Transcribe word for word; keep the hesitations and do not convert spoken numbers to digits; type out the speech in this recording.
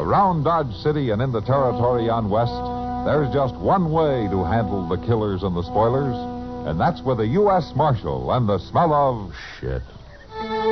Around Dodge City and in the territory on West, there's just one way to handle the killers and the spoilers, and that's with a U S Marshal and the smell of shit.